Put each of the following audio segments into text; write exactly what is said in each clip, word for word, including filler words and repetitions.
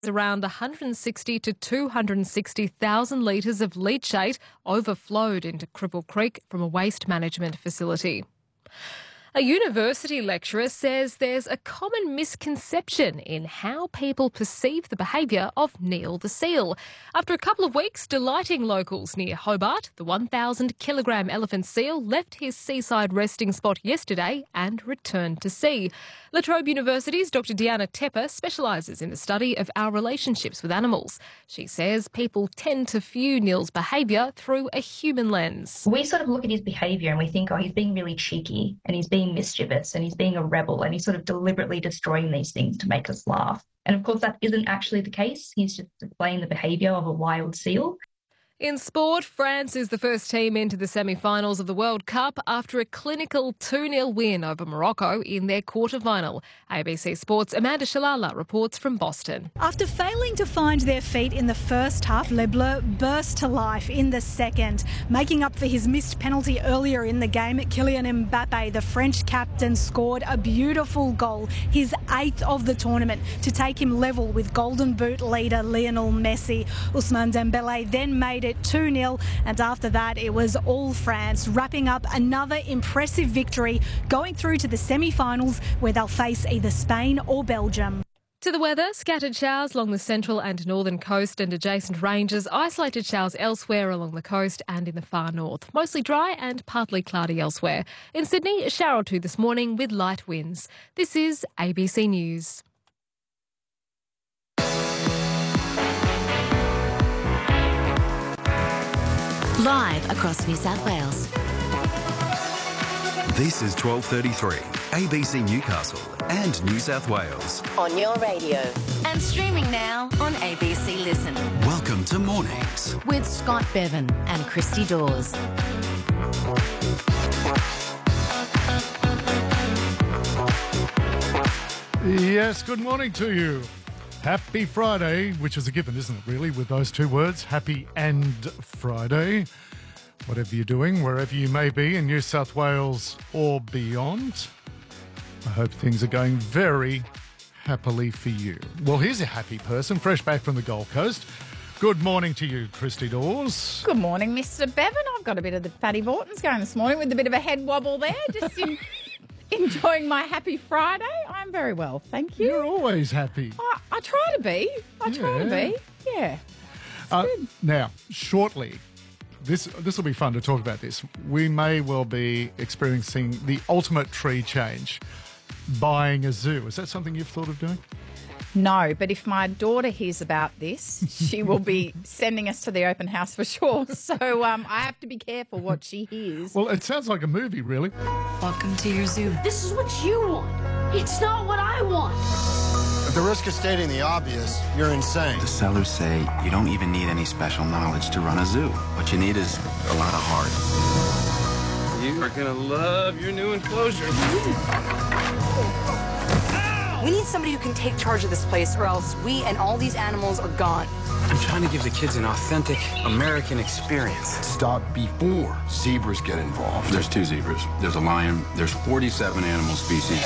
Around one hundred sixty to two hundred sixty thousand litres of leachate overflowed into Cripple Creek from a waste management facility. A university lecturer says there's a common misconception in how people perceive the behaviour of Neil the seal. After a couple of weeks delighting locals near Hobart, the one thousand kilogram elephant seal left his seaside resting spot yesterday and returned to sea. La Trobe University's Doctor Deanna Tepper specialises in the study of our relationships with animals. She says people tend to view Neil's behaviour through a human lens. We sort of look at his behaviour and we think, oh, he's being really cheeky and he's being mischievous and he's being a rebel and he's sort of deliberately destroying these things to make us laugh. And of course that isn't actually the case. He's just displaying the behaviour of a wild seal. In sport, France is the first team into the semi-finals of the World Cup after a clinical two nil win over Morocco in their quarter-final. A B C Sports' Amanda Shalala reports from Boston. After failing to find their feet in the first half, Les Bleus burst to life in the second. Making up for his missed penalty earlier in the game, Kylian Mbappe, the French captain, scored a beautiful goal, his eighth of the tournament, to take him level with Golden Boot leader Lionel Messi. Ousmane Dembele then made it two nil, and after that it was all France, wrapping up another impressive victory, going through to the semi-finals where they'll face either Spain or Belgium. To the weather, scattered showers along the central and northern coast and adjacent ranges, isolated showers elsewhere along the coast and in the far north. Mostly dry and partly cloudy elsewhere. In Sydney, a shower or two this morning with light winds. This is A B C News. Live across New South Wales. This is twelve thirty-three, A B C Newcastle and New South Wales. On your radio. And streaming now on A B C Listen. Welcome to Mornings With Scott Bevan and Christy Dawes. Yes, good morning to you. Happy Friday, which is a given, isn't it, really, with those two words, happy and Friday. Whatever you're doing, wherever you may be in New South Wales or beyond, I hope things are going very happily for you. Well, here's a happy person, fresh back from the Gold Coast. Good morning to you, Christy Dawes. Good morning, Mister Bevan. I've got a bit of the Fatty Vortons going this morning with a bit of a head wobble there, just in... enjoying my happy Friday. I'm very well, thank you. You're always happy. I, I try to be. I yeah. try to be. Yeah. Uh, now, shortly, this this will be fun to talk about this. We may well be experiencing the ultimate tree change, buying a zoo. Is that something you've thought of doing? No, but if my daughter hears about this, she will be sending us to the open house for sure. So um, I have to be careful what she hears. Well, it sounds like a movie, really. Welcome to your zoo. This is what you want. It's not what I want. At the risk of stating the obvious, you're insane. The sellers say you don't even need any special knowledge to run a zoo. What you need is a lot of heart. You are going to love your new enclosure. We need somebody who can take charge of this place, or else we and all these animals are gone. I'm trying to give the kids an authentic American experience. Stop before zebras get involved. There's two zebras. There's a lion. There's forty-seven animal species.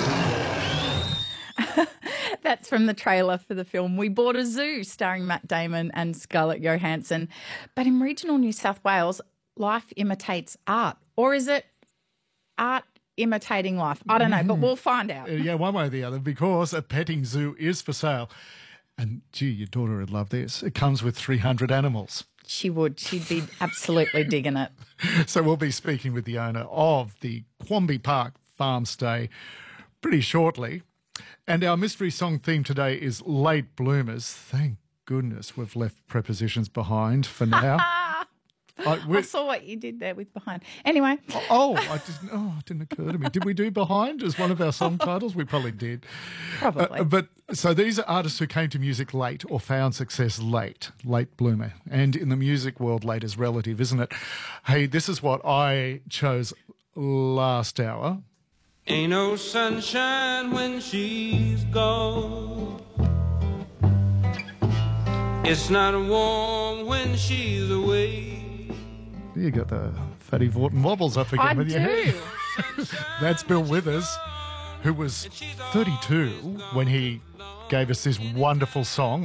That's from the trailer for the film We Bought a Zoo, starring Matt Damon and Scarlett Johansson. But in regional New South Wales, life imitates art. Or is it art imitating life? I don't know, but we'll find out. Yeah, one way or the other, because a petting zoo is for sale. And, gee, your daughter would love this. It comes with three hundred animals. She would. She'd be absolutely digging it. So we'll be speaking with the owner of the Quamby Park Farm Stay pretty shortly. And our mystery song theme today is Late Bloomers. Thank goodness we've left prepositions behind for now. I, I saw what you did there with behind. Anyway. Oh, I didn't, oh, it didn't occur to me. Did we do behind as one of our song titles? We probably did. Probably. Uh, but so these are artists who came to music late or found success late, late bloomer. And in the music world, late is relative, isn't it? Hey, this is what I chose last hour. Ain't no sunshine when she's gone. It's not warm when she's away. You got the Fatty Vorton wobbles up again I with do. your hair. That's Bill Withers, who was thirty-two when he gave us this wonderful song.